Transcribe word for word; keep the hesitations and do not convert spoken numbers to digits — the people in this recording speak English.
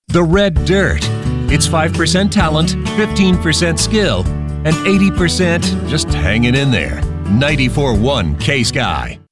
The Red Dirt. It's five percent talent, fifteen percent skill, and eighty percent just hanging in there. ninety-four point one K-Sky.